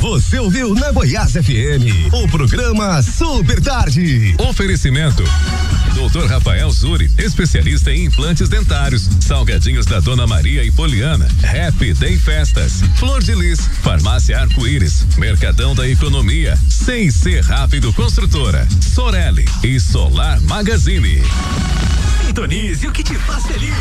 Você ouviu na Goiás FM, o programa Super Tarde. Oferecimento Dr. Rafael Zuri, especialista em implantes dentários. Salgadinhos da Dona Maria e Poliana. Happy Day Festas. Flor de Lis. Farmácia Arco-Íris. Mercadão da Economia. C&C Rápido Construtora. Sorelli e Solar Magazine. Sintonize o que te faz feliz.